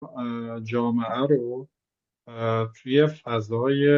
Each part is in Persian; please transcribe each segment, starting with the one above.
جامعه رو توی فضای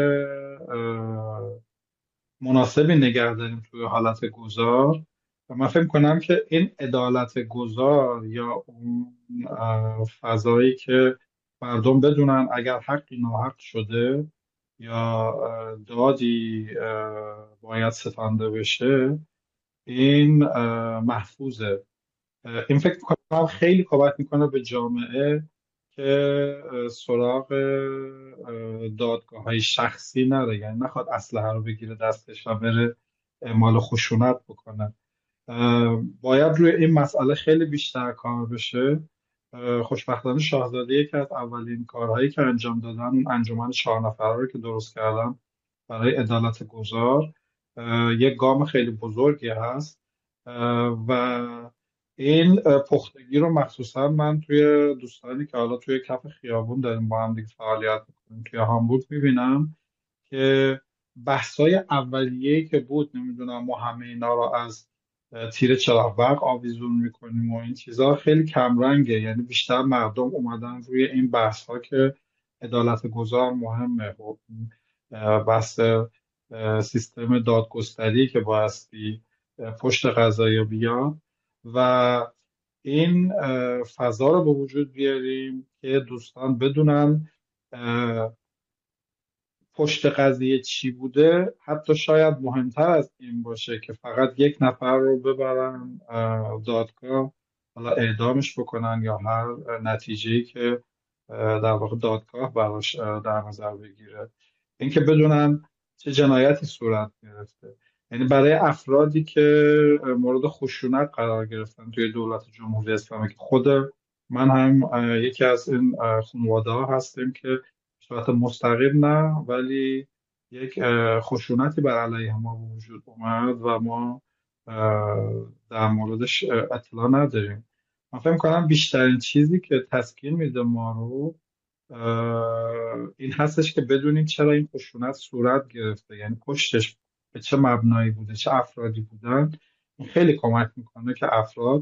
مناسبی نگه داریم توی حالت گذار. و من فکر کنم که این عدالت گذار یا اون فضایی که مردم بدونن اگر حقی ناحق شده یا دادی باید ستانده بشه، این محفوظه. این فکر کنم خیلی کمک میکنه به جامعه که سراغ دادگاه های شخصی نره، یعنی نخواد اسلحه رو بگیره دستش و بره اعمال خشونت بکنه. باید روی این مسئله خیلی بیشتر کار بشه. خوشبختانه شاهزاده یکی از اولین کارهایی که انجام دادن اون انجمن 4 نفره رو که درست کردن برای عدالت گذار یک گام خیلی بزرگی هست. و این پختگی رو مخصوصا من توی دوستانی که حالا توی کف خیابون داریم با هم دیگه فعالیت میکنیم توی هامبورگ میبینم که بحثای اولیه‌ای که بود، نمیدونم ما همه اینا رو از تیر چراغ برق آویزون میکنیم و این چیزها خیلی کمرنگه. یعنی بیشتر مردم اومدن روی این بحث ها که عدالت گذار مهمه و بحث سیستم دادگستری که بایستی پشت قضایی بیاد و این فضا رو به وجود بیاریم که دوستان بدونن پشت قضیه چی بوده. حتی شاید مهمتر از این باشه که فقط یک نفر رو ببرن دادگاه، حالا اعدامش بکنن یا هر نتیجه‌ای که در واقع دادگاه براش در نظر بگیره. اینکه بدونن چه جنایتی صورت گرفته. یعنی برای افرادی که مورد خشونت قرار گرفتن توی دولت جمهوری اسلامی، که خود من هم یکی از این خانواده ها هستیم که به صورت مستقیم نه ولی یک خشونتی بر علیه ما به وجود اومد و ما در موردش اطلاع نداریم. من فکر کنم بیشترین چیزی که تسکین میده ما رو این هستش که بدونیم چرا این خشونت صورت گرفته، یعنی پشتش به چه مبنایی بوده، چه افرادی بودن. این خیلی کمک میکنه که افراد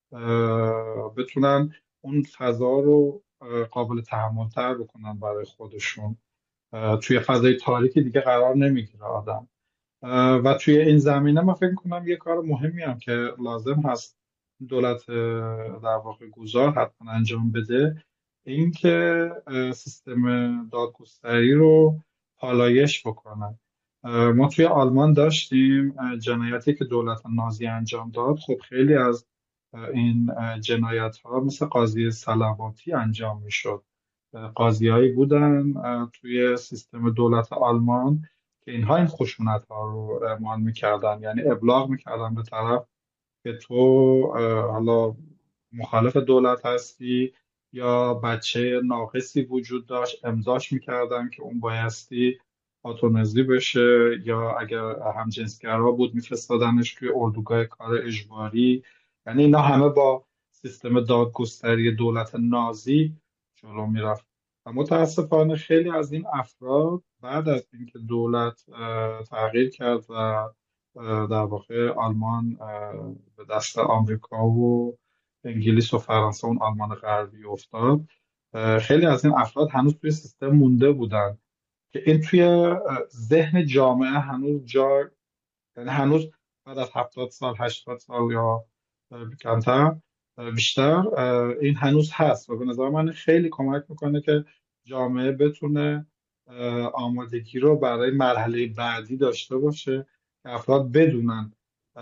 بتونن اون فضا رو قابل تحمل تر بکنن برای خودشون. توی فضای تاریکی دیگه قرار نمیگیره آدم. و توی این زمینه من فکر کنم یه کار مهمی هم که لازم هست دولت در واقع گذار حتما انجام بده، این که سیستم دادگستری رو پالایش بکنه. ما توی آلمان داشتیم جنایتی که دولت نازی انجام داد. خب خیلی از این جنایت ها مثل قاضی صلواتی انجام میشد. قاضیایی بودن توی سیستم دولت آلمان که اینها این خشونت ها رو اعمال میکردن، یعنی ابلاغ میکردن به طرف که تو حالا مخالف دولت هستی یا بچه ناقصی وجود داشت، امضاش میکردن که اون بایستی آتونزی بشه، یا اگر همجنسگرا بود میفرستادنش توی اردوگاه کار اجباری. یعنی اینا همه با سیستم دادگستری دولت نازی جلو میرفت. و متاسفانه خیلی از این افراد بعد از اینکه دولت تغییر کرد و در واقع آلمان به دست آمریکا و انگلیس و فرانسه، اون آلمان غربی افتاد، خیلی از این افراد هنوز توی سیستم مونده بودن که این توی ذهن جامعه هنوز جا، یعنی هنوز بعد از 70 سال 80 سال یا کمتر بیشتر این هنوز هست. و به نظر من خیلی کمک میکنه که جامعه بتونه آمادگی رو برای مرحله بعدی داشته باشه که افراد بدونن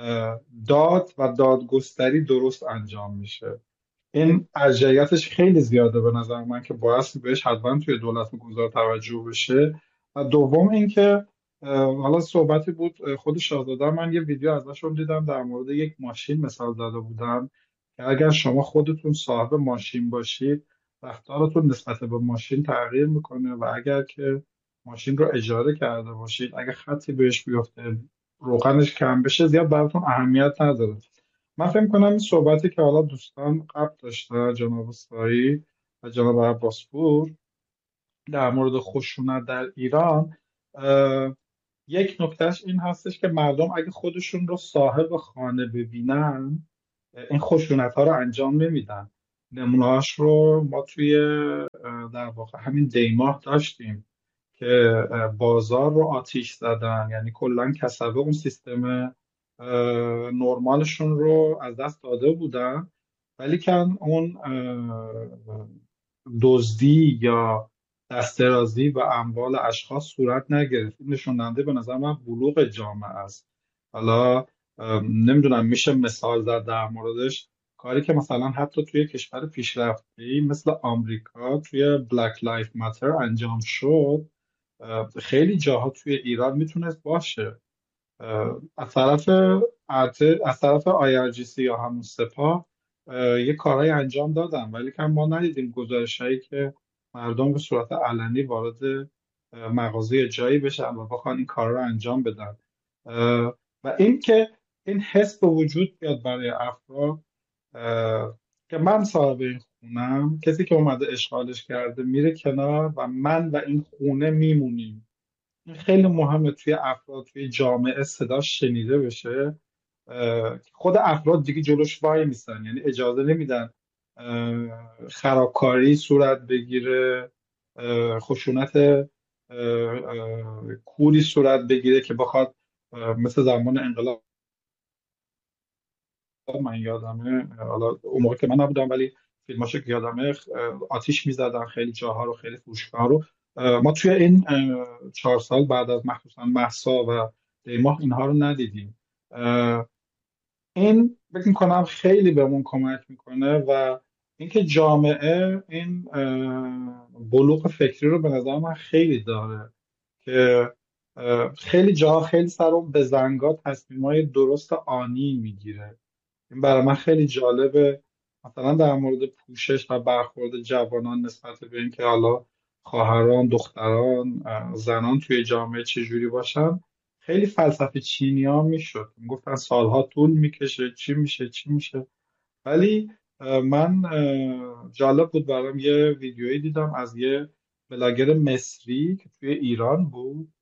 داد و دادگستری درست انجام میشه. این ارجعیتش خیلی زیاده به نظر من که باعث بهش حتما توی دولت گذار توجه بشه. و دوم اینکه حالا صحبتی بود خود شاهزاده، من یه ویدیو ازشون دیدم در مورد یک ماشین مثال زده بودن که اگر شما خودتون صاحب ماشین باشید رفتارتون نسبت به ماشین تغییر میکنه و اگر که ماشین رو اجاره کرده باشید اگر خطی بهش بیفته روغنش کم بشه زیاد براتون اهمیت نداره. من فکر کنم این صحبتی که حالا دوستان قبل داشتن، جناب سایی و جناب عباسپور، در مورد خشونت در ایران، یک نکتهش این هستش که مردم اگه خودشون رو صاحب خانه ببینن این خشونت ها رو انجام نمیدن. نمونهاش رو ما توی در واقع همین دیماه داشتیم که بازار رو آتیش زدن، یعنی کلا کسبه اون سیستم نرمالشون رو از دست داده بودن، ولی کن اون دزدی یا دسترازی و اموال اشخاص صورت نگرفت. این نشون دهنده به نظر من بلوغ جامعه است. حالا نمیدونم میشه مثال زد در موردش، کاری که مثلا حتی توی کشور پیشرفته‌ای مثل آمریکا توی بلک لایف ماتر انجام شد، خیلی جاها توی ایران میتونست باشه. از طرف از طرف IRGC یا همون سپاه یه کارهای انجام دادن، ولی که ما ندیدیم گزارشهایی که مردم به صورت علنی وارد مغازه جایی بشن و بخوان این کار رو انجام بدن. و این که این حس به وجود بیاد برای افراد که من صاحب این خونم، کسی که اومده اشغالش کرده میره کنار و من و این خونه میمونیم. این خیلی مهمه توی افراد، توی جامعه صداش شنیده بشه. خود افراد دیگه جلوش وای میسن، یعنی اجازه نمیدن خرابکاری صورت بگیره، خشونت کوری صورت بگیره که بخواد مثل زمان انقلاب. من یادمه، حالا اون موقع که من نبودم ولی فیلماشو که یادمه، آتیش میزدن خیلی جاها رو، خیلی فروشگاه رو. ما توی این 4 سال بعد از مخصوصا مهسا و دیماه اینها رو ندیدیم. این فکر میکنم خیلی بهمون کمک میکنه و اینکه جامعه این بلوغ فکری رو به نظر من خیلی داره که خیلی جاها خیلی سر اون بزنگاه تصمیمای درست آنی میگیره. این برای من خیلی جالبه، مثلا در مورد پوشش و برخورد جوانان نسبت به اینکه حالا خواهران، دختران، زنان توی جامعه چجوری باشن. خیلی فلسفه چینی ها میشد، میگفتن سالها طول میکشه، چی میشه چی میشه. ولی من جالب بود برام یه ویدیویی دیدم از یه بلاگر مصری که توی ایران بود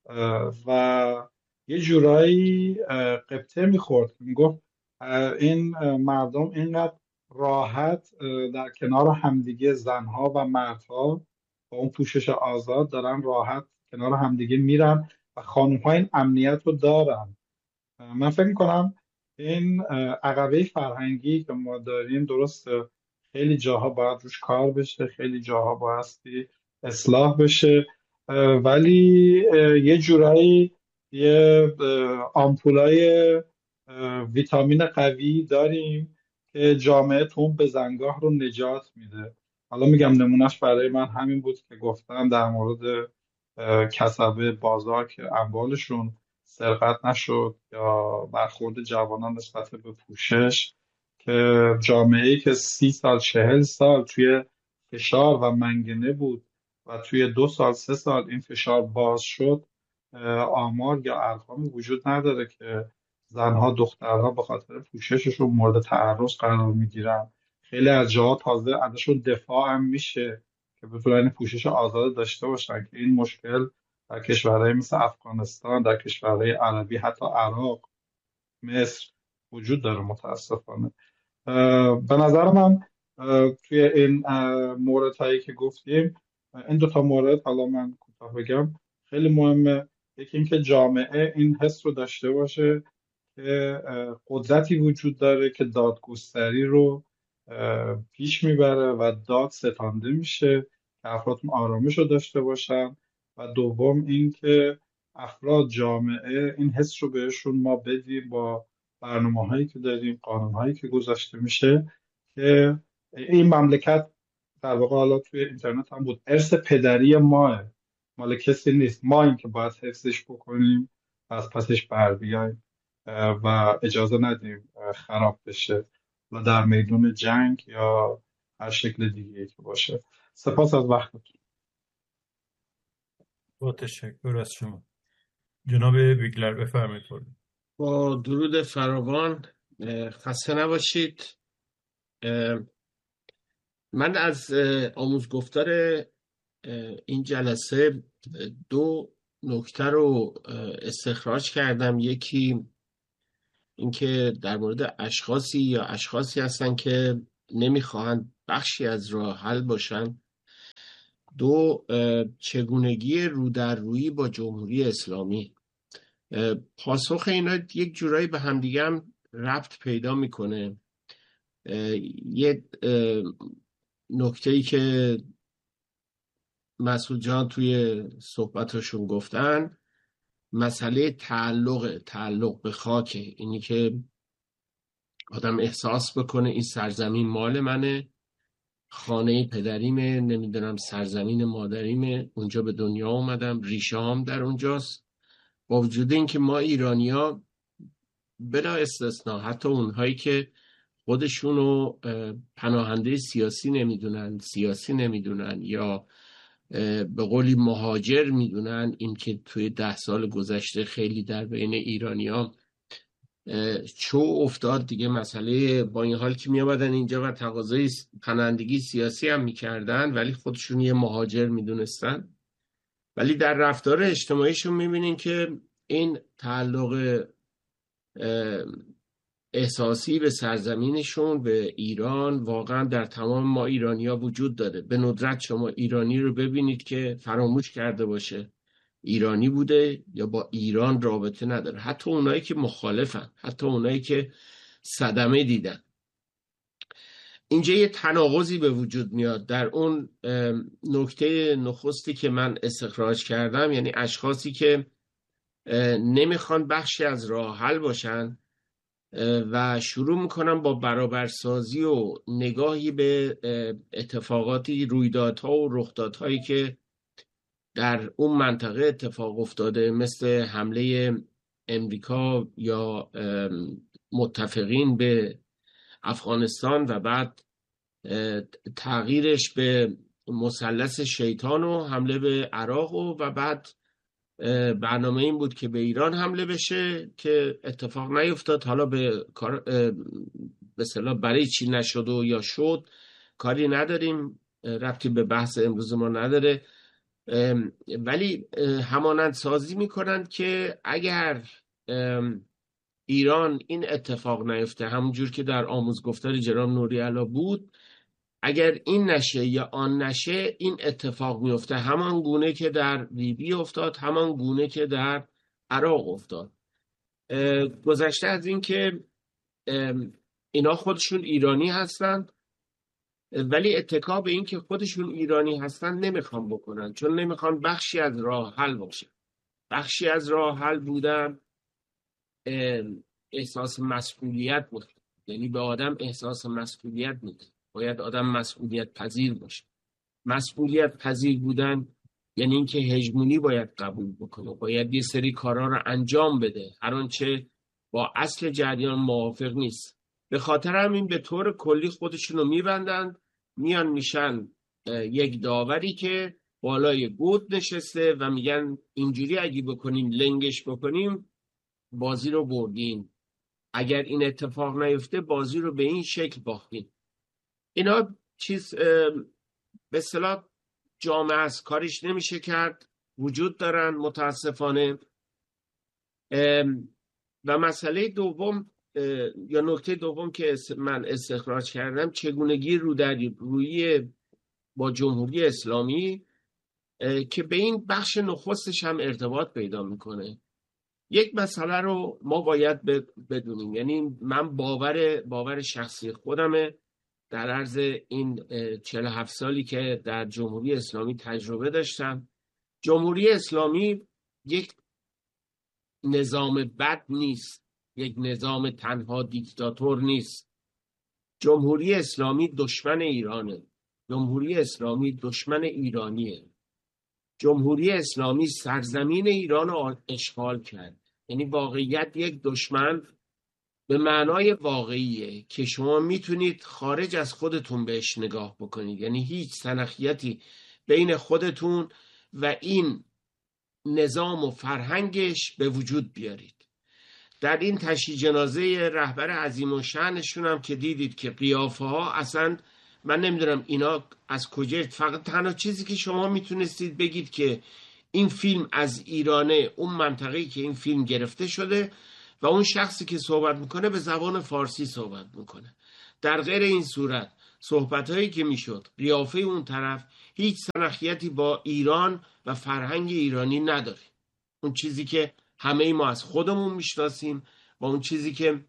و یه جورایی قبطه میخورد. میگفت این مردم اینقدر راحت در کنار همدیگه، زنها و مردها با اون پوشش آزاد دارن راحت کنار همدیگه میرن و خانوم‌ها این امنیت رو دارن. من فکر میکنم این عقبه فرهنگی که ما داریم درسته، خیلی جاها باید روش کار بشه، خیلی جاها بایستی اصلاح بشه، ولی یه جورایی یه آمپولای ویتامین قوی داریم که جامعه تو اون بزنگاه رو نجات میده. حالا میگم نمونهش برای من همین بود که گفتم در مورد کسبه بازار که اموالشون سرقت نشد، یا برخورد جوانان نسبت به پوشش که جامعه‌ای که 30 سال 40 سال توی فشار و منگنه بود و توی 2 سال 3 سال این فشار باز شد، آمار یا ارقامی وجود نداره که زنها دخترها به خاطر پوشششون مورد تعرض قرار میگیرن. خیلی از جاها تازه ازشون دفاع هم میشه که بتونن پوشش آزاد داشته باشن، که این مشکل در کشورهای مثل افغانستان، در کشورهای عربی، حتی عراق، مصر وجود داره متاسفانه. به نظر من توی این موردهایی که گفتیم، این 2 تا مورد حالا من کوتاه بگم خیلی مهمه. یکی اینکه جامعه این حس رو داشته باشه که قدرتی وجود داره که دادگستری رو پیش میبره و داد ستانده میشه، که افراد آرامش رو داشته باشن. و دوم اینکه افراد، جامعه این حس رو بهشون ما بدیم با برنامه هایی که داریم، قانون هایی که گذاشته میشه، که این مملکت در واقع، حالا توی اینترنت هم بود، ارث پدری ماه، مال کسی نیست. ما این که باید حفظش بکنیم و از پسش بر بیایم و اجازه ندیم خراب بشه و در میدون جنگ یا هر شکل دیگه که باشه. سپاس از وقتتون. با تشکر از شما. جناب بیگلر بفرمایید. با درود فراوان، خسته نباشید. من از آموزگفتار این جلسه 2 نکته رو استخراج کردم. یکی اینکه در مورد اشخاصی هستن که نمیخواهند بخشی از راه حل باشن دو، چگونگی رو در رویی با جمهوری اسلامی. پاسخ اینا یک جورایی به همدیگه هم ربط پیدا میکنه. یه نکته‌ای که مسعود جان توی صحبتاشون گفتن، مسئله تعلق به خاکه. اینی که آدم احساس بکنه این سرزمین مال منه، خانه پدریمه، نمیدونم سرزمین مادریمه، اونجا به دنیا اومدم، ریشه هم در اونجاست. با وجود این که ما ایرانی‌ها بلا استثناء، حتی اونهایی که خودشونو پناهنده سیاسی نمیدونن یا به قولی مهاجر میدونن، این که توی 10 سال گذشته خیلی در بین ایرانی‌ها چو افتاد دیگه مسئله، با این حال که می آمدن اینجا و تقاضای پناهندگی سیاسی هم میکردن ولی خودشون یه مهاجر میدونستن، ولی در رفتار اجتماعیشون میبینین که این تعلق احساسی به سرزمینشون، به ایران، واقعا در تمام ما ایرانی‌ها وجود داره. به ندرت شما ایرانی رو ببینید که فراموش کرده باشه ایرانی بوده یا با ایران رابطه نداره. حتی اونایی که مخالفن، حتی اونایی که صدمه دیدن. اینجا یه تناقضی به وجود میاد در اون نکته نخستی که من استخراج کردم، یعنی اشخاصی که نمیخوان بخشی از راه حل باشن و شروع میکنن با برابرسازی و نگاهی به اتفاقاتی، رویدادها و رخدادهایی که در اون منطقه اتفاق افتاده، مثل حمله امریکا یا متفقین به افغانستان و بعد تغییرش به مثلث شیطان و حمله به عراق و بعد برنامه این بود که به ایران حمله بشه که اتفاق نیفتاد. حالا به اصطلاح برای چی نشد و یا شد کاری نداریم، ربطی به بحث امروز ما نداره، ولی همانند سازی میکنند که اگر ایران این اتفاق نیفته، همونجور که در آموزگفتار جناب نوری علا بود، اگر این نشه یا آن نشه این اتفاق میفته، همان گونه که در لیبی افتاد، همان گونه که در عراق افتاد. گذشته از این که اینا خودشون ایرانی هستند ولی اتکا به این که خودشون ایرانی هستن نمیخوان بکنن، چون نمیخوان بخشی از راه حل باشه. بخشی از راه حل بودن احساس مسئولیت بود، یعنی به آدم احساس مسئولیت میده. باید آدم مسئولیت پذیر باشه. مسئولیت پذیر بودن یعنی اینکه هژمونی باید قبول بکنه، باید یه سری کارا رو انجام بده هر آنچه با اصل جریان موافق نیست. به خاطر همین به طور کلی خودشون رو میبندن، میان میشن یک داوری که بالای گود نشسته و میگن اینجوری اگه بکنیم، لنگش بکنیم، بازی رو بردیم، اگر این اتفاق نیفته بازی رو به این شکل باختیم. اینا چیز به اصطلاح جامعه است، کارش نمیشه کرد، وجود دارن متاسفانه. و مسئله دوم یا نکته دوم که من استخراج کردم، چگونگی رویی با جمهوری اسلامی که به این بخش نخستش هم ارتباط پیدا میکنه. یک مسئله رو ما باید بدونیم، یعنی من باور شخصی خودمه، در عرض این 47 سالی که در جمهوری اسلامی تجربه داشتم، جمهوری اسلامی یک نظام بد نیست، یک نظام تنها دیکتاتور نیست. جمهوری اسلامی دشمن ایرانه، جمهوری اسلامی دشمن ایرانیه. جمهوری اسلامی سرزمین ایران رو اشغال کرد. یعنی واقعیت یک دشمن به معنای واقعیه که شما میتونید خارج از خودتون بهش نگاه بکنید، یعنی هیچ سنخیتی بین خودتون و این نظام و فرهنگش به وجود بیارید. در این تشییع جنازه رهبر عظیم و شأنشون هم که دیدید که قیافه ها اصلا من نمیدونم اینا از کجا، فقط تنها چیزی که شما میتونستید بگید که این فیلم از ایرانه، اون منطقه‌ای که این فیلم گرفته شده و اون شخصی که صحبت میکنه به زبان فارسی صحبت میکنه. در غیر این صورت صحبت‌هایی که میشد، قیافه اون طرف هیچ سنخیتی با ایران و فرهنگ ایرانی نداره. اون چیزی که همه ما از خودمون میشناسیم و اون چیزی که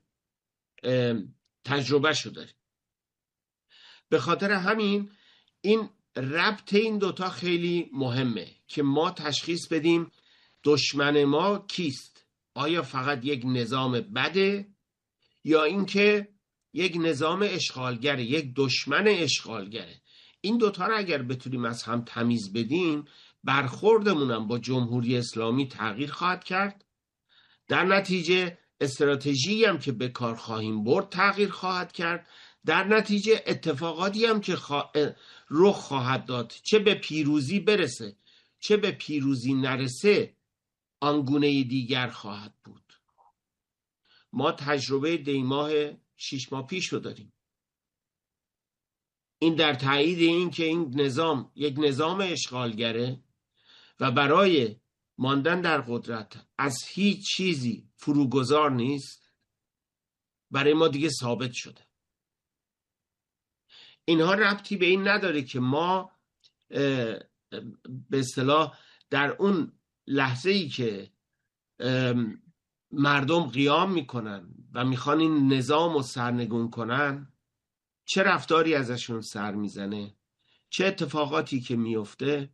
تجربه شو داریم. به خاطر همین این ربط این دوتا خیلی مهمه که ما تشخیص بدیم دشمن ما کیست. آیا فقط یک نظام بده یا اینکه یک نظام اشغالگره، یک دشمن اشغالگره؟ این دوتا رو اگر بتونیم از هم تمیز بدیم، برخوردمونم با جمهوری اسلامی تغییر خواهد کرد. در نتیجه استراتژی هم که به کار خواهیم برد تغییر خواهد کرد. در نتیجه اتفاقاتی هم که رخ خواهد داد، چه به پیروزی برسه چه به پیروزی نرسه، آنگونه دیگر خواهد بود. ما تجربه دیماه 6 ماه پیش رو داریم. این در تایید این که این نظام یک نظام اشغالگره و برای ماندن در قدرت از هیچ چیزی فروگذار نیست، برای ما دیگه ثابت شده. اینها ربطی به این نداره که ما به اصطلاح در اون لحظه‌ای که مردم قیام میکنن و میخوان این نظام رو سرنگون کنن، چه رفتاری ازشون سر میزنه، چه اتفاقاتی که میفته.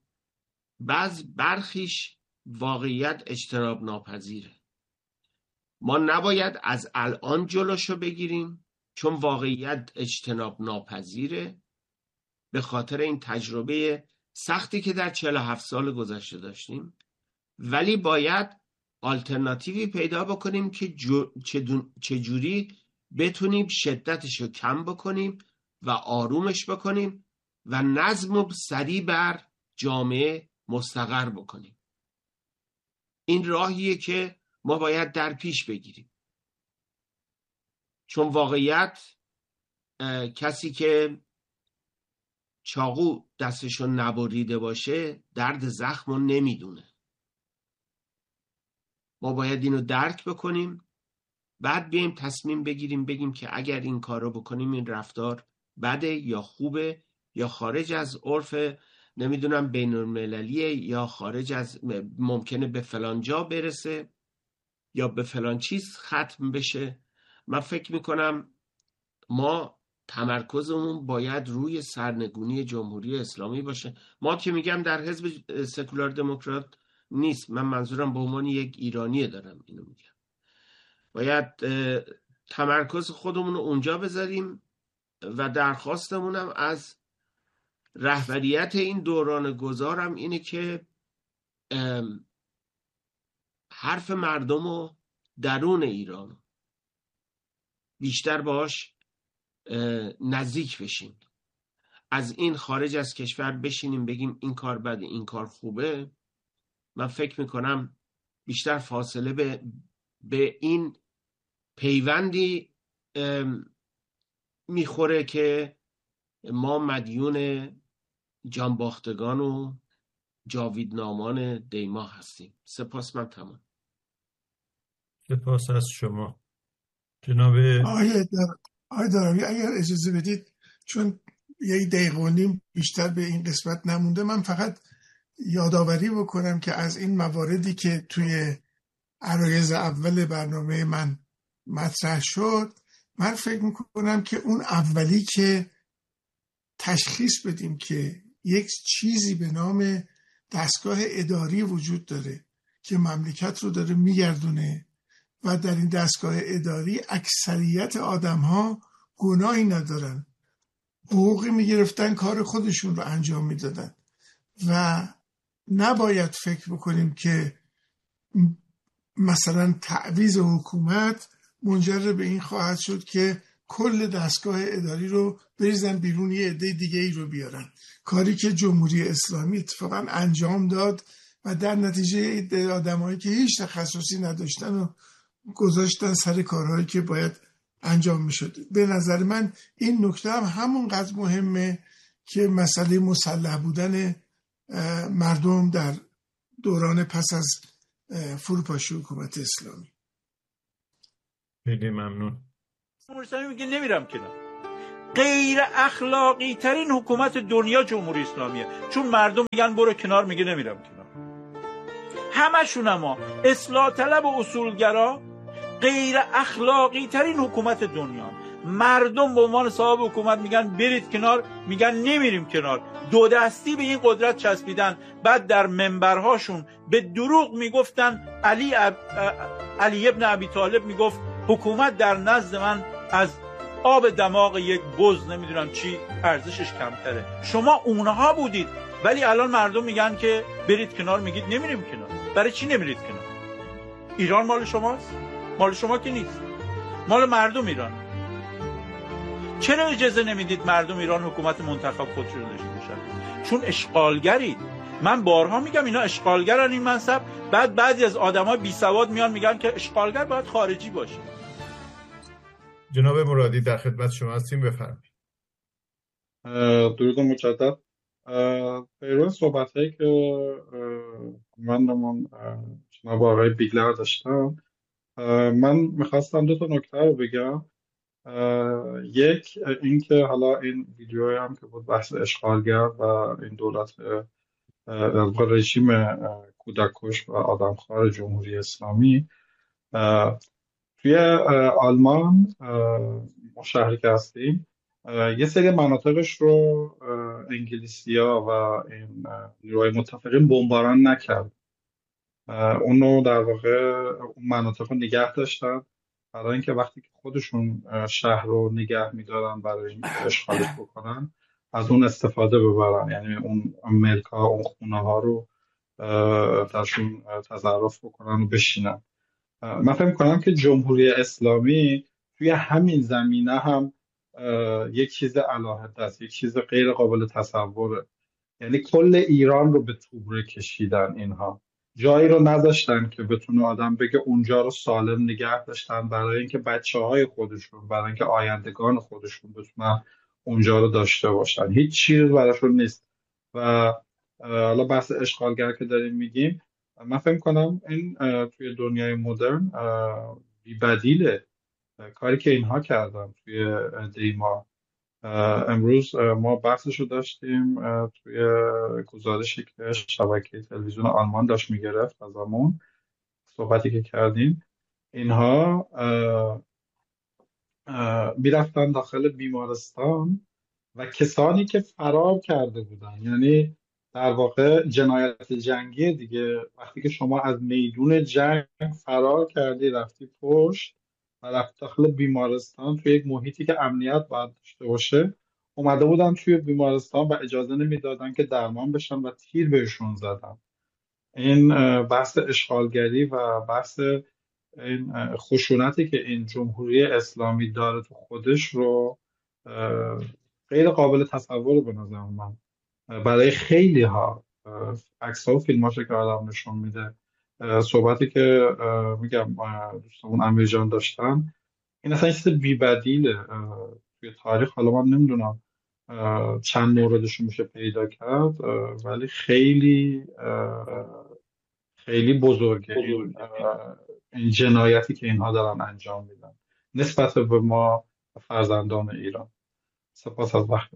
برخیش واقعیت اجتناب ناپذیره. ما نباید از الان جلوشو بگیریم چون واقعیت اجتناب ناپذیره، به خاطر این تجربه سختی که در 47 سال گذشته داشتیم. ولی باید آلترناتیوی پیدا بکنیم که چجوری بتونیم شدتشو کم بکنیم و آرومش بکنیم و نظم و سریع بر جامعه مستقر بکنیم. این راهیه که ما باید در پیش بگیریم، چون واقعیت کسی که چاقو دستشو نبریده باشه درد زخم رو نمیدونه. ما باید اینو درک بکنیم، بعد بیایم تصمیم بگیریم، بگیم که اگر این کار رو بکنیم این رفتار بده یا خوبه یا خارج از عرف نمیدونم بین المللیه یا خارج از ممکنه به فلان جا برسه یا به فلان چیز ختم بشه. من فکر میکنم ما تمرکزمون باید روی سرنگونی جمهوری اسلامی باشه. ما که میگم در حزب سکولار دموکرات نیست، من منظورم به عنوان یک ایرانیه دارم اینو میگم. باید تمرکز خودمون رو اونجا بذاریم و درخواستمونم از رهبریت این دوران گذارم اینه که حرف مردم رو درون ایران بیشتر باش نزدیک بشیم. از این خارج از کشور بشینیم بگیم این کار بده این کار خوبه، من فکر میکنم بیشتر فاصله به این پیوندی میخوره که ما مدیون جانباختگان و جاویدنامان دیماه هستیم. سپاس. من تمام. سپاس از شما جناب آقای داراوی. اگر اجازه بدید، چون 1 دقیقه و نیم بیشتر به این قسمت نمونده، من فقط یادآوری بکنم که از این مواردی که توی عرایض اول برنامه من مطرح شد، من فکر میکنم که اون اولی که تشخیص بدیم که یک چیزی به نام دستگاه اداری وجود داره که مملکت رو داره میگردونه و در این دستگاه اداری اکثریت آدم ها گناهی ندارن، حقوقی میگرفتن، کار خودشون رو انجام میدادن و نباید فکر بکنیم که مثلا تعویض حکومت منجر به این خواهد شد که کل دستگاه اداری رو بریزن بیرون یه عده دیگه ای رو بیارن. کاری که جمهوری اسلامی اتفاقا انجام داد و در نتیجه آدمایی که هیچ تخصصی نداشتن و گذاشتن سر کارهایی که باید انجام میشد. به نظر من این نکته هم همونقدر مهمه که مسئله مسلح بودن مردم در دوران پس از فروپاشی حکومت اسلامی. خیلی ممنون. مرسامی میگه نمیرم کنار. غیر اخلاقی ترین حکومت دنیا جمهوری اسلامیه، چون مردم میگن برو کنار، میگه نمیرم کنار. همشون اما اصلاح طلب و اصولگرا، غیر اخلاقی ترین حکومت دنیا. مردم به عنوان صاحب حکومت میگن برید کنار، میگن نمیریم کنار. دو دستی به این قدرت چسبیدن. بعد در منبرهاشون به دروغ میگفتن علی ابن ابی طالب میگفت حکومت در نزد من از آب دماغ یک بز نمیدونم چی ارزشش کمتره. شما اونها بودید، ولی الان مردم میگن که برید کنار، میگید نمیریم کنار. برای چی نمیرید کنار؟ ایران مال شماست؟ مال شما که نیست، مال مردم ایران. چرا اجازه نمیدید مردم ایران حکومت منتخب خودش رو داشته باشن؟ چون اشغالگرید. من بارها میگم اینا اشغالگرن این منصب. بعضی از آدمای بی سواد میان میگن که اشغالگر باید خارجی باشه. جناب مرادی در خدمت شما هستیم، بفرمایید. درود مجدد. پیرو صحبت‌هایی که من جناب آقای بیگلر داشتم، من میخواستم دو تا نکته رو بگم. یک این که حالا این ویدیوی هم که بود بحث اشغالگر و این دولت رژیم کودککش و آدمخوار جمهوری اسلامی، توی آلمان ما شهری که هستیم یه سری مناطقش رو انگلیسی‌ها و این نیروهای متفقین بمباران نکرد. اونو در واقع اون مناطق رو نگه داشتن برای اینکه وقتی که خودشون شهر رو نگه می‌دارن برای اینکه اشغالش بکنن از اون استفاده ببرن، یعنی اون ملک‌ها، اون خونه‌ها رو درشون تصرف بکنن و بشینن. من فکر می‌کنم که جمهوری اسلامی توی همین زمینه هم یک چیز علاهده است، یک چیز غیر قابل تصوره. یعنی کل ایران رو به توبره کشیدن. اینها جایی رو نذاشتن که بتونه آدم بگه اونجا رو سالم نگه داشتن برای اینکه بچه‌های خودشون، برای اینکه آیندگان خودشون بتونن اونجا رو داشته باشن. هیچ چیز براشون نیست. و حالا بحث اشغالگر که داریم میگیم، من فکر کنم این توی دنیای مدرن بی‌بدیله کاری که اینها کردن توی دیما. امروز ما بحثشو داشتیم توی گزارشی که شبکه تلویزیون آلمان داشت میگرفت از همون صحبتی که کردیم. اینها میرفتن داخل بیمارستان و کسانی که فرار کرده بودن، یعنی در واقع جنایت جنگی دیگه، وقتی که شما از میدون جنگ فرار کردی رفتی پشت و رفتی داخل بیمارستان توی یک محیطی که امنیت باید داشته باشه، اومده بودن توی بیمارستان و اجازه نمیدادن که درمان بشن و تیر بهشون زدن. این بحث اشغالگری و بحث این خشونتی که این جمهوری اسلامی داره تو خودش رو غیر قابل تصور به نظر من برای خیلی ها. عکس‌ها و فیلم‌هاشو که آدم نشون میده، صحبتی که میگم دوستمون امیر جان داشتن، این اصلا چیز بی‌بدیله توی تاریخ. حالا من نمیدونم چند موردش میشه پیدا کرد، ولی خیلی خیلی بزرگه این جنایتی که اینها دارن انجام میدن نسبت به ما فرزندان ایران. سپاس از وقت.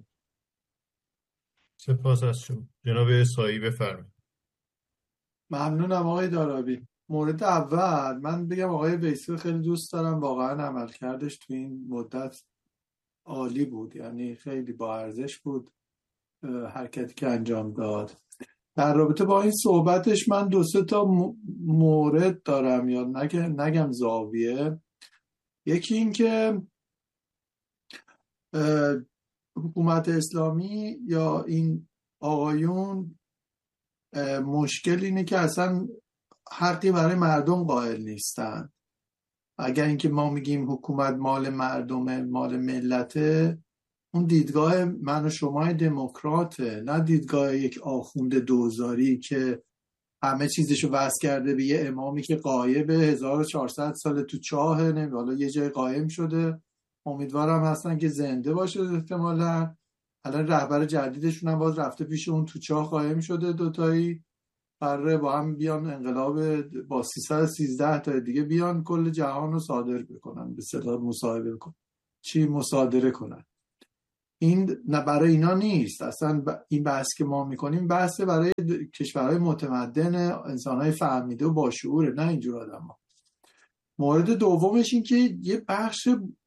سپاس از شما. جناب سایی بفرمایید. ممنونم آقای دارابی. مورد اول من بگم آقای ویسی خیلی دوست دارم، واقعا عملکردش تو این مدت عالی بود، یعنی خیلی با ارزش بود حرکتی که انجام داد. در رابطه با این صحبتش من 2-3 تا مورد دارم، یا نگم زاویه. یکی این که حکومت اسلامی یا این آقایون مشکل اینه که اصلا حقی برای مردم قائل نیستن. اگر اینکه ما میگیم حکومت مال مردمه، مال ملته، اون دیدگاه من و شما دموکراته، نه دیدگاه یک آخوند دوزاری که همه چیزشو وصل کرده به یه امامی که غایبه 1400 سال تو چاهه، نمیدونم حالا یه جای قایم شده، امیدوارم هستن که زنده باشه احتمالاً. الان رهبر جدیدشون هم باز رفته پیش اون تو چاه قایم شده، دوتایی قراره با هم بیان انقلاب با 313 تا دیگه بیان کل جهان رو صادر بکنن، به اصطلاح مصاحبه بکنن، چی مصادره کنن. این نه برای اینا نیست اصلا. این بحث که ما میکنیم بحث برای کشورهای متمدن، انسانهای فهمیده و باشعوره، نه اینجور آدم. مورد دومش این که یه بخش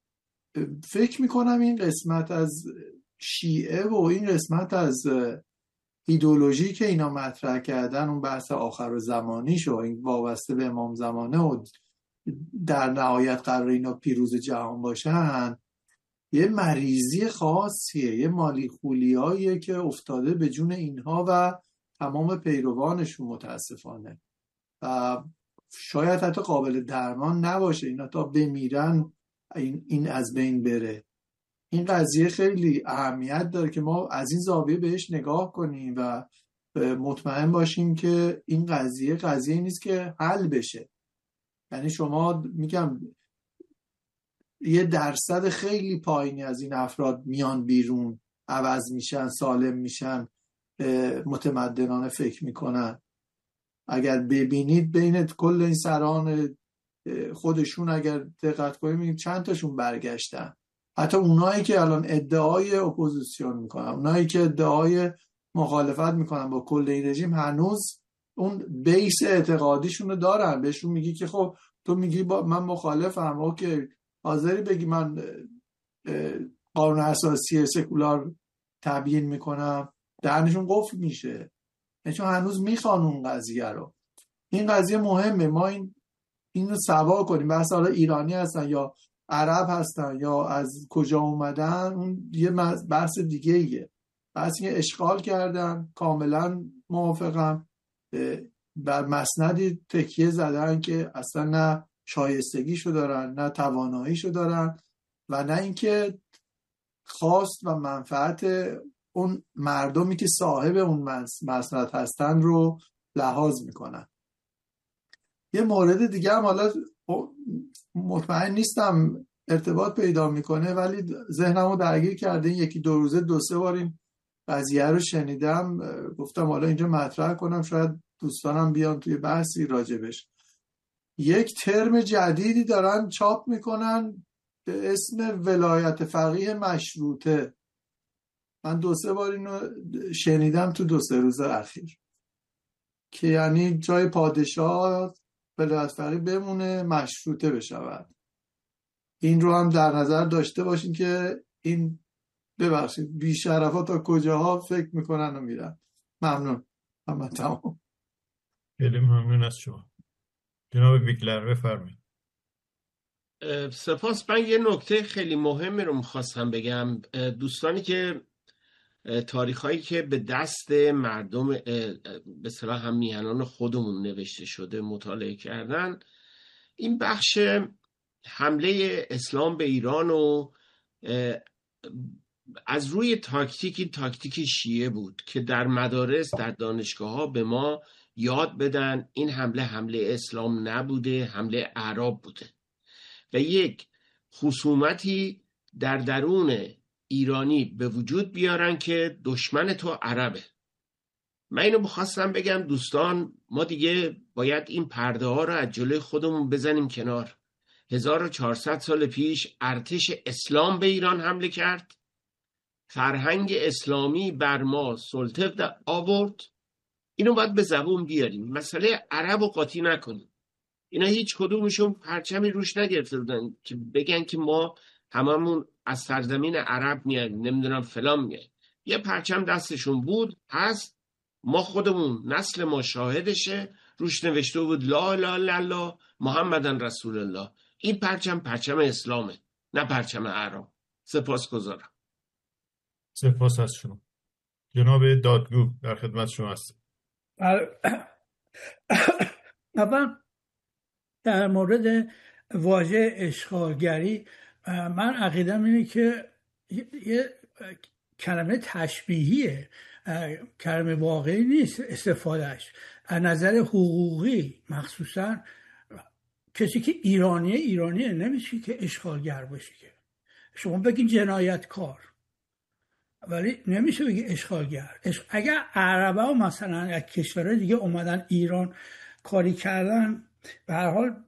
فکر میکنم این قسمت از شیعه و این قسمت از ایدئولوژی که اینا مطرح کردن، اون بحث آخر زمانیش و این وابسته به امام زمانه و در نهایت قرار اینا پیروز جهان باشن، یه مریضی خاصیه، یه مالی خولیاییه که افتاده به جون اینها و تمام پیروانشون متاسفانه. و شاید حتی قابل درمان نباشه، اینا تا بمیرن این از بین بره. این قضیه خیلی اهمیت داره که ما از این زاویه بهش نگاه کنیم و مطمئن باشیم که این قضیه نیست که حل بشه. یعنی شما میگم یه درصد خیلی پایینی از این افراد میان بیرون، عوض میشن، سالم میشن، متمدنانه فکر میکنن. اگر ببینید بین کل این سران خودشون اگر دقت کنید میگید چند تاشون برگشتن. حتی اونایی که الان ادعای اپوزیسیون میکنن، اونایی که ادعای مخالفت میکنن با کل این رژیم، هنوز اون بیس اعتقادیشون رو دارن. بهشون میگی که خب تو میگی من مخالفم، اوکی، حاضری بگی من قانون اساسی سکولار تبیین میکنم؟ دهنشون قفل میشه، چون هنوز میخوان اون قضیه رو. این قضیه مهمه، ما این رو سوا کنیم. بحث حالا ایرانی هستن یا عرب هستن یا از کجا اومدن، اون یه بحث دیگه ایه. بحث که اشغال کردن، کاملا موافقم، بر مسندی تکیه زدن که اصلا نه شایستگیشو دارن نه تواناییشو دارن و نه اینکه خواست و منفعت اون مردمی که صاحب اون مسند هستن رو لحاظ میکنن. یه مورد دیگه هم حالا مطمئن نیستم ارتباط پیدا میکنه ولی ذهنمو درگیر کرده، یکی دو روزه 2-3 بار این قضیه رو شنیدم، گفتم حالا اینجا مطرح کنم، شاید دوستانم بیان توی بحثی راجبش. یک ترم جدیدی دارن چاپ میکنن به اسم ولایت فقیه مشروطه. من 2-3 بار اینو شنیدم تو 2-3 روز اخیر، که یعنی جای پادشاه ولایت فقیه بمونه، مشروطه بشود. این رو هم در نظر داشته باشین که این ببخشید بی‌شرفا تا کجاها فکر میکنن و میرن. ممنون. من تمام. خیلی ممنون از شما. جناب ویگلر بفرمایید. سپاس. من یه نکته خیلی مهمی رو میخواستم بگم. دوستانی که تاریخایی که به دست مردم به اصطلاح هم میهنان خودمون نوشته شده مطالعه کردن، این بخش حمله اسلام به ایران و از روی تاکتیک شیعه بود که در مدارس، در دانشگاه ها به ما یاد بدن این حمله اسلام نبوده، حمله اعراب بوده و یک خصومتی در درون ایرانی به وجود بیارن که دشمن تو عربه. من اینو بخواستم بگم دوستان، ما دیگه باید این پرده ها رو از جلوی خودمون بزنیم کنار. 1400 سال پیش ارتش اسلام به ایران حمله کرد، فرهنگ اسلامی بر ما سلطه آورد. اینو باید به زبون بیاریم. مسئله عرب رو قاطی نکنیم. اینا هیچ کدومشون پرچمی روش نگرفته بودن که بگن که ما هممون از سرزمین عرب میاییم، نمیدونم فلان میاییم. یه پرچم دستشون بود، هست، ما خودمون نسل ما شاهدشه، روش نوشته بود لا اله الا الله محمدن رسول الله. این پرچم اسلامه، نه پرچم عرب. سپاسگزارم. سپاس از شما. جناب دادگو در خدمت شما هستم. اول در مورد واژه اشغالگری، من عقیدم اینه که یه کلمه تشبیهیه، کلمه واقعی نیست استفادهش. از نظر حقوقی مخصوصا کسی که ایرانیه نمیشه که اشغالگر باشه. که شما بگید جنایتکار ولی نمیشه بگی اشغالگر. اگر عربه ها مثلا از کشورهای دیگه اومدن ایران کاری کردن، به هر حال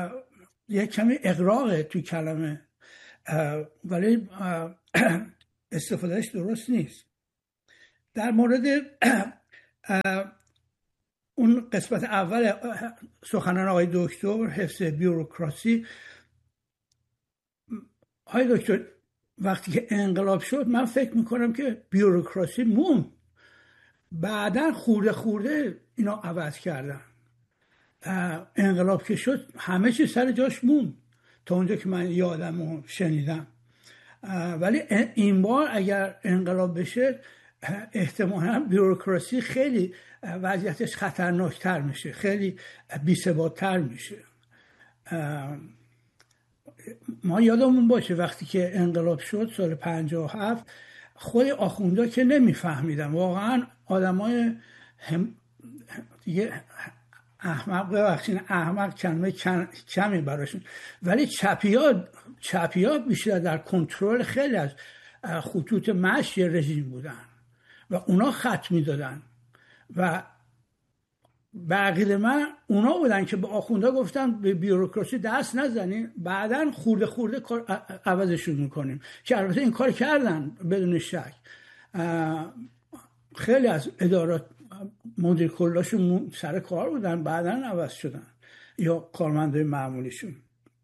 یک کمی اغراقه توی کلمه، ولی استفادهش درست نیست. در مورد اون قسمت اول سخنان آقای دکتر، حفظ بیوروکراسی، آقای دکتر وقتی که انقلاب شد من فکر میکنم که بیوروکراسی موند، بعدا خورده اینا عوض کردن. انقلاب که شد همه چیز سر جاش موند تا اونجا که من یادم و شنیدم. ولی این بار اگر انقلاب بشه احتمالا بیوروکراسی خیلی وضعیتش خطرناکتر میشه، خیلی بی‌ثبات‌تر میشه. ما یادمون باشه وقتی که انقلاب شد سال 57 خود آخوندا که نمیفهمیدن، واقعا آدمای دیگه احمق کلمه کمی براشون، ولی چپیا بیشتر در کنترل خیلی از خطوط مشی رژیم بودن و اونا خط میدادن و به عقیده من اونا بودن که به آخوندا گفتن به بیوروکراسی دست نزنین، بعدن خورده کار عوضشون میکنیم، که البته این کار کردن بدون شک. خیلی از ادارات مدیر کلاشون سر کار بودن، بعدن عوض شدن، یا کارمندای معمولیشون.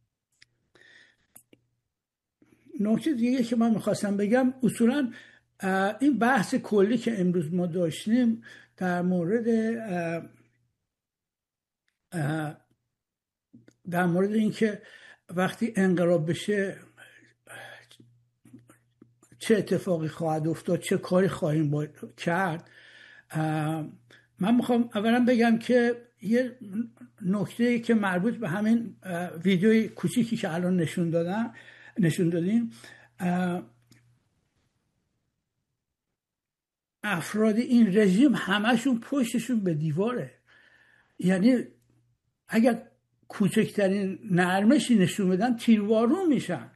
نکته دیگه که من میخواستم بگم، اصولا این بحث کلی که امروز ما داشتیم در مورد اینکه وقتی انقلاب بشه چه اتفاقی خواهد افتاد، چه کاری خواهیم کرد، من میخوام اولا بگم که یه نکته که مربوط به همین ویدیوی کوچیکی که الان نشون دادیم، افراد این رژیم همشون پشتشون به دیواره. یعنی اگر کوچکترین نرمشی نشون بدن تیروارو میشن.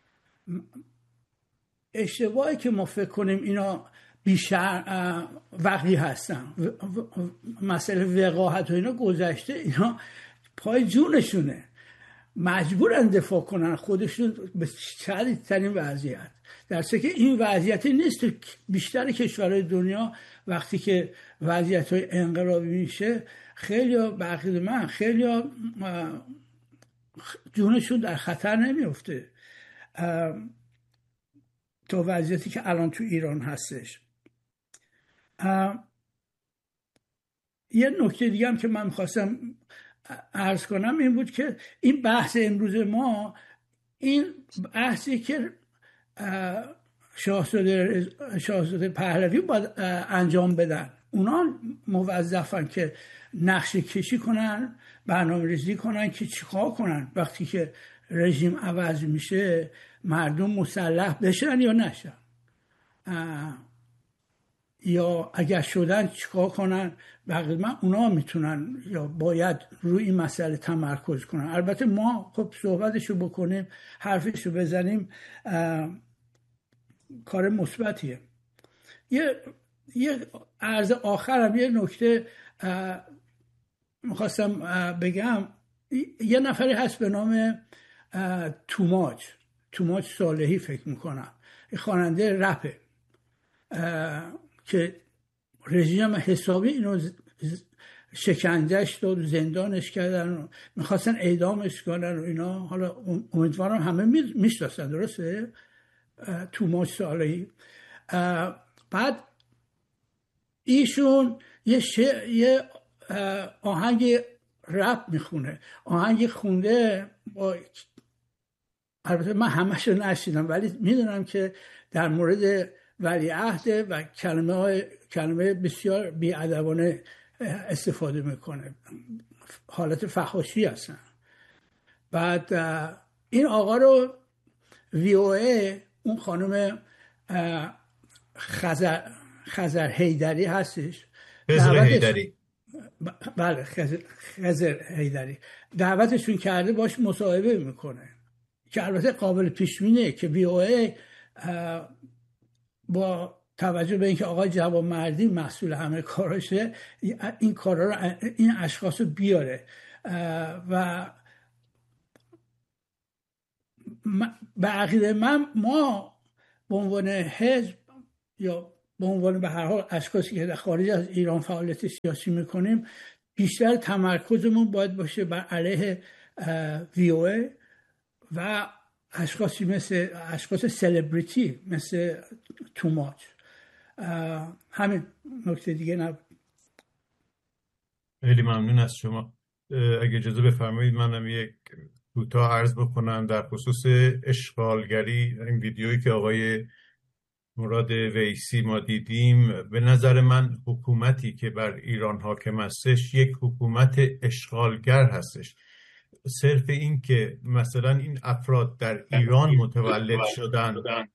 اشتباهی که ما فکر کنیم اینا بیشتر وقتی هستن، مسئله وقاحت و اینا گذشته، اینا پای جونشونه، مجبورن دفاع کنن خودشون به شدیدترین وضعیت، در حالی که این وضعیتی نیست. بیشتر کشورهای دنیا وقتی که وضعیت‌های انقلابی میشه خیلی بقیه من خیلی جونشون در خطر نمیفته تا وضعیتی که الان تو ایران هستش. یه نکته دیگه هم که من میخواستم عرض کنم این بود که این بحث امروز ما، این بحثی که شاهزاده پهلوی باید انجام بدن، اونا موظفن که نقشه کشی کنن، برنامه ریزی کنن که چیکار کنن وقتی که رژیم عوض میشه، مردم مسلح بشن یا نشن، یا اگر شدن چیکار کنن. بقیه من اونا میتونن یا باید روی این مسئله تمرکز کنن. البته ما خب صحبتشو بکنیم، حرفشو بزنیم، کار مثبتیه. یه عرض آخرم یه نکته میخواستم بگم. یه نفری هست به نام توماج صالحی فکر میکنم، خواننده رپه که رژیم حسابی اینو شکنجهش داد، زندانش کردن، میخواستن اعدامش کنن و اینا. حالا امیدوارم همه میشناسن، درسته؟ توماج صالحی. بعد ایشون یه آهنگ رپ میخونه، آهنگ خونده با، البته من همشو نشیدم ولی میدونم که در مورد ولیعهد و کلمه بسیار بی‌ادبانه استفاده میکنه، حالت فحاشی هستن. بعد این آقا رو VOA، اون خانم خزر حیدری هستش، بله خزر حیدری، دعوتشون کرده باش مصاحبه میکنه که البته قابل پیش‌بینیه که VOA با توجه به اینکه آقای جوانمردی مسئول همه کاراشه، این کارا رو، این اشخاص رو بیاره و به عقیده من ما به عنوان حزب یا به عنوان به هر حال اشخاصی که در خارج از ایران فعالیت سیاسی میکنیم بیشتر تمرکزمون باید باشه بر علیه VOA و اشخاصی مثل اشخاص سلبریتی مثل توماچ. همین، نکته دیگه نبود. خیلی ممنون از شما. اگه اجازه بفرمایید منم یک کوتاه عرض بکنم در خصوص اشغالگری. این ویدیویی که آقای مراد ویسی ما دیدیم، به نظر من حکومتی که بر ایران حاکم هستش یک حکومت اشغالگر هستش. صرف این که مثلا این افراد در ایران متولد شدن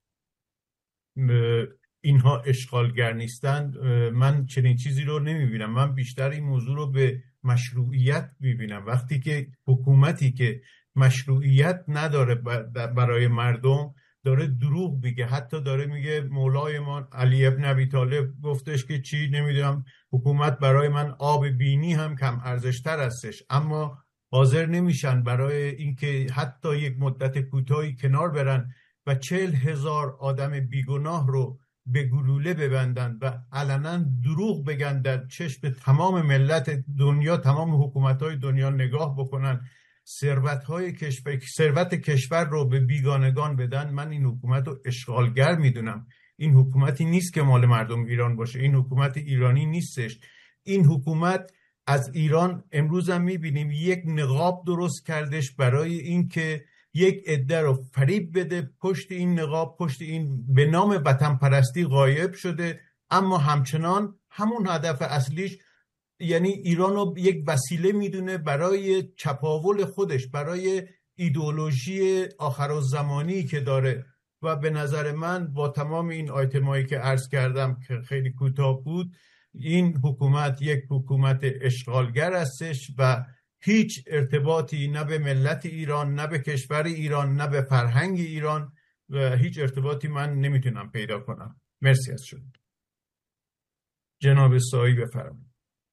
اینها اشغالگر نیستند، من چنین چیزی رو نمیبینم. من بیشتر این موضوع رو به مشروعیت میبینم. وقتی که حکومتی که مشروعیت نداره برای مردم داره دروغ میگه، حتی داره میگه مولای ما علی ابن ابی طالب گفتش که چی نمیدونم حکومت برای من آب بینی هم کم ارزشتر هستش، اما حاضر نمیشن برای اینکه حتی یک مدت کوتاهی کنار برن و 40,000 آدم بیگناه رو به گلوله ببندن و علنا دروغ بگن در چشم تمام ملت دنیا، تمام حکومت‌های دنیا نگاه بکنن، ثروت کشور رو به بیگانگان بدن. من این حکومت رو اشغالگر میدونم. این حکومتی نیست که مال مردم ایران باشه. این حکومت ایرانی نیستش. این حکومت از ایران امروز هم میبینیم یک نقاب درست کردش برای اینکه یک عده رو فریب بده. پشت این نقاب، پشت این به نام وطن پرستی غایب شده، اما همچنان همون هدف اصلیش یعنی ایران رو یک وسیله میدونه برای چپاول خودش، برای ایدئولوژی آخرالزمانی که داره. و به نظر من با تمام این آیتمایی که عرض کردم که خیلی کوتاه بود، این حکومت یک حکومت اشغالگر هستش و هیچ ارتباطی نه به ملت ایران، نه به کشور ایران، نه به فرهنگ ایران و هیچ ارتباطی من نمیتونم پیدا کنم. مرسی از شما. جناب سایی بفرمایید.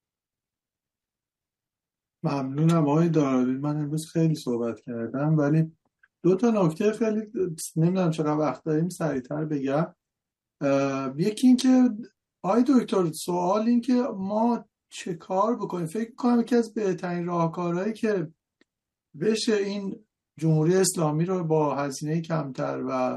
ممنونم آقای دارابی. من امروز خیلی صحبت کردم ولی 2 نکته خیلی نمیدونم چقدر وقت داریم سریعتر بگم. یکی این که آقای دکتر، سوال این که ما چه کار بکنیم؟ فکر کنم یکی از بهترین راهکارهایی که بشه این جمهوری اسلامی رو با هزینه کمتر و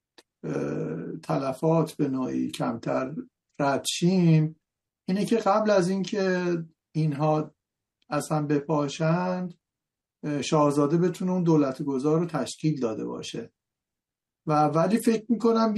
تلفات به نوعی کمتر رد شیم اینه که قبل از اینکه اینها اصلا بپاشند شاهزاده بتونه اون دولت گذار رو تشکیل داده باشه. ولی فکر میکنم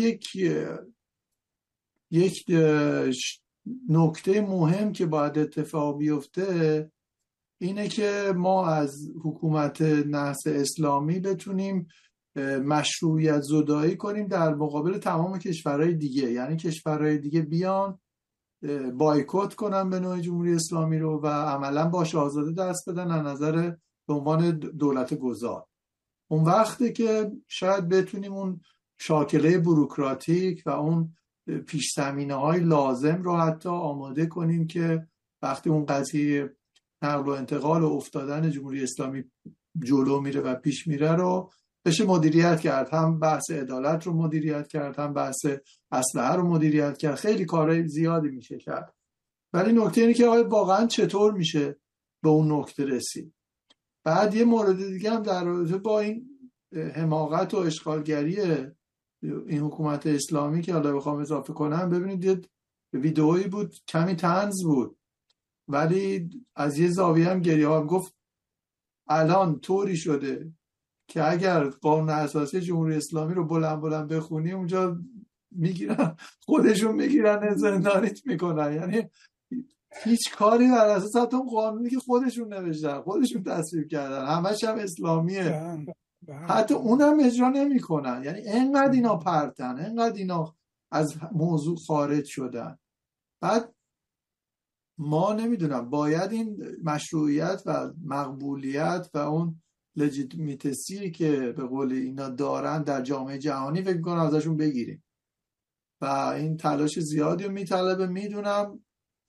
یک نکته مهم که باید اتفاق بیفته اینه که ما از حکومت نحس اسلامی بتونیم مشروعیت زدایی کنیم در مقابل تمام کشورهای دیگه. یعنی کشورهای دیگه بیان بایکوت کنن به نوع جمهوری اسلامی رو و عملا با شاهزاده دست بدن از نظر به عنوان دولت گذار. اون وقته که شاید بتونیم اون شاکله بوروکراتیک و اون پیش زمینه‌های لازم رو حتی آماده کنیم که وقتی اون قضیه نقل و انتقال و افتادن جمهوری اسلامی جلو میره و پیش میره رو بشه مدیریت کرد. هم بحث عدالت رو مدیریت کرد، هم بحث اسلحه رو مدیریت کرد. خیلی کارهای زیادی میشه کرد. ولی نکته اینه که واقعا چطور میشه به اون نکته رسید. بعد یه مورد دیگه هم در رابطه با این حماقت و اشغالگری این حکومت اسلامی که حالا بخوام اضافه کنم، ببینید یه ویدئویی بود کمی طنز بود ولی از یه زاویه هم گریه هم گفت الان طوری شده که اگر قانون اساسی جمهوری اسلامی رو بلند بلند بخونی اونجا میگیرن خودشون میگیرن زندانیت میکنن. یعنی هیچ کاری بر اساس اون قانونی که خودشون نوشتن خودشون تصویب کردن همش هم اسلامیه حتی اونم اجرا نمیکنن. یعنی انقدر اینا پرتن، انقدر اینا از موضوع خارج شدن. بعد ما نمیدونم باید این مشروعیت و مقبولیت و اون لجیتیمیتسی که به قول اینا دارن در جامعه جهانی فکر کنم ازشون بگیریم و این تلاش زیادی رو میطلبه. میدونم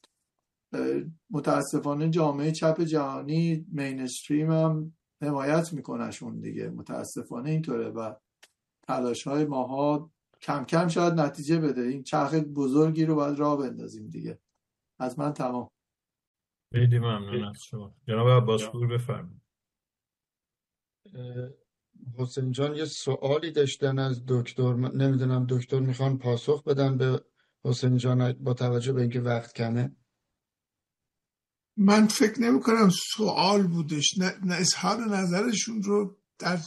متاسفانه جامعه چپ جهانی مینستریم هم حمایت میکنشون دیگه، متاسفانه اینطوره و تلاش های ماها کم کم شاید نتیجه بده. این چرخ بزرگی رو باید راه بندازیم دیگه. از من تمام. خیلی ممنون از شما. جناب عباسپور بفرمایید. حسین جان یه سوالی داشتن از دکتر، نمیدونم دکتر میخوان پاسخ بدن به حسین جان با توجه به اینکه وقت کمه. من فکر نمی کنم سوال بودش، نه اظهار نظرشون رو در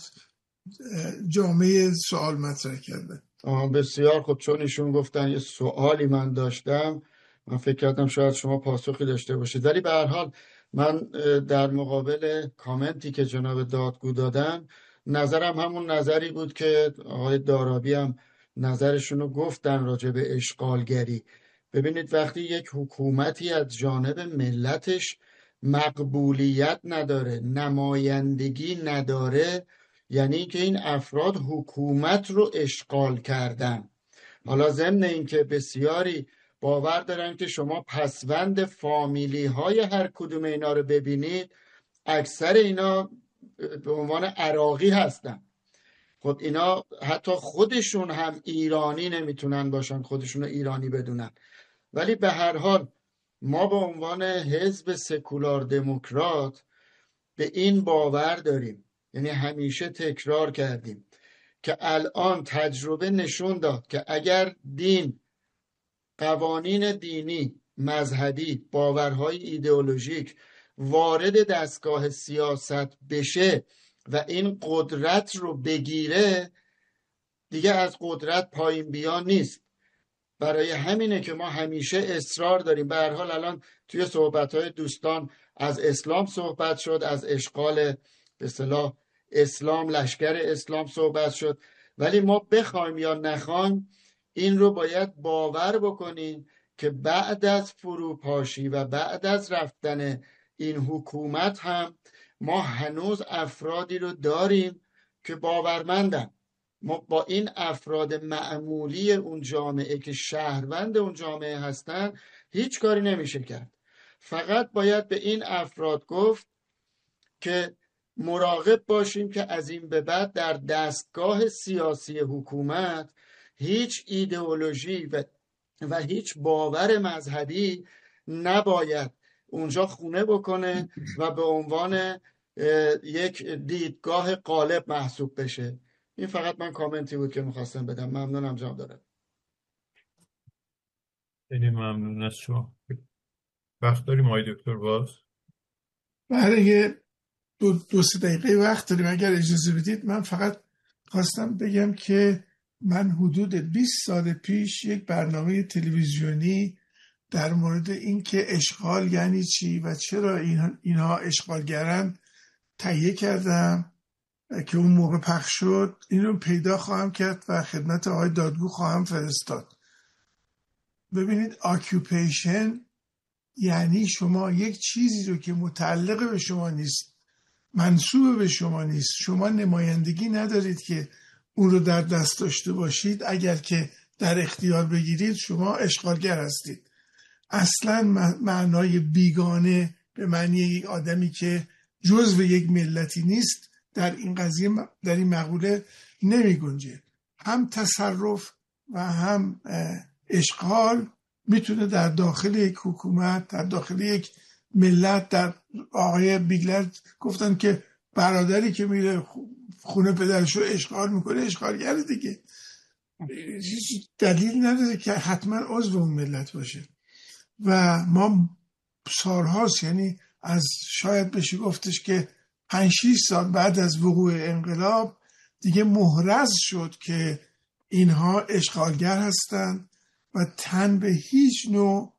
جامعه سوال مطرح کرده. بسیار خوب، چون ایشون گفتن یه سوالی من داشتم، من فکر کردم شاید شما پاسخی داشته باشید، ولی به هر حال من در مقابل کامنتی که جناب دادگو دادن، نظرم همون نظری بود که آقای دارابی هم نظرشونو گفتن راجع به اشغالگری. ببینید وقتی یک حکومتی از جانب ملتش مقبولیت نداره، نمایندگی نداره، یعنی که این افراد حکومت رو اشغال کردن. حالا ضمن این که بسیاری باور دارن که شما پسوند فامیلی های هر کدوم اینا رو ببینید، اکثر اینا به عنوان عراقی هستن. خب اینا حتی خودشون هم ایرانی نمیتونن باشن، خودشون رو ایرانی بدونن. ولی به هر حال ما به عنوان حزب سکولار دموکرات به این باور داریم، یعنی همیشه تکرار کردیم که الان تجربه نشون داد که اگر دین، قوانین دینی، مذهبی، باورهای ایدئولوژیک وارد دستگاه سیاست بشه و این قدرت رو بگیره، دیگه از قدرت پایین بیان نیست. برای همینه که ما همیشه اصرار داریم. به هر حال الان توی صحبت‌های دوستان از اسلام صحبت شد، از اشغال به اصطلاح اسلام، لشکر اسلام صحبت شد، ولی ما بخوایم یا نخوایم این رو باید باور بکنیم که بعد از فروپاشی و بعد از رفتن این حکومت هم ما هنوز افرادی رو داریم که باورمندن. ما با این افراد معمولی اون جامعه که شهروند اون جامعه هستن هیچ کاری نمیشه کرد. فقط باید به این افراد گفت که مراقب باشیم که از این به بعد در دستگاه سیاسی حکومت هیچ ایدئولوژی و هیچ باور مذهبی نباید اونجا خونه بکنه و به عنوان یک دیدگاه غالب محسوب بشه. این فقط من کامنتی بود که میخواستم بدم. ممنونم جناب دارم. خیلی ممنون از شما. وقت داریم آقای دکتر باز؟ برای دو سه دقیقه وقت داریم. اگر اجازه بدید من فقط خواستم بگم که من حدود 20 سال پیش یک برنامه تلویزیونی در مورد این که اشغال یعنی چی و چرا اینها اشغالگرن تهیه کردم که اون موقع پخش شد. این رو پیدا خواهم کرد و خدمت آقای دادگو خواهم فرستاد. ببینید، آکیوپیشن یعنی شما یک چیزی رو که متعلق به شما نیست، منسوب به شما نیست، شما نمایندگی ندارید که اون رو در دست داشته باشید، اگر که در اختیار بگیرید شما اشغالگر هستید. اصلا معنای بیگانه به معنی یک آدمی که جزو یک ملتی نیست در این قضیه، در این مقوله نمی گنجه. هم تصرف و هم اشغال میتونه در داخل یک حکومت، در داخل یک ملت. در آقای بیگلر گفتن که برادری که میره خونه پدرشو اشغال میکنه اشغالگره دیگه. هیچ دلیل نداره که حتما عضو اون ملت باشه. و ما سالهاست، یعنی از شاید بشه گفتش که 5-6 سال بعد از وقوع انقلاب دیگه محرز شد که اینها اشغالگر هستند و تن به هیچ نوع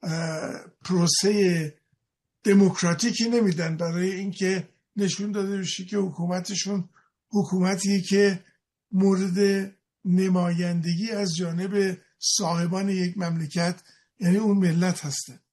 پروسه دموکراتیکی نمیدن برای اینکه نشون داده بشه که حکومتشون حکومتی که مورد نمایندگی از جانب صاحبان یک مملکت یعنی اون ملت هسته.